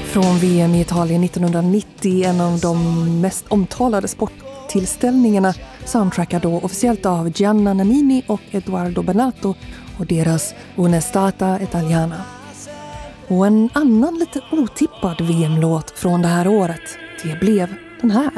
Från VM i Italien 1990, en av de mest omtalade sporttillställningarna, soundtrackad då officiellt av Gianna Nannini och Edoardo Bennato och deras Un'estate italiana. Och en annan lite otippad VM-låt från det här året, det blev den här.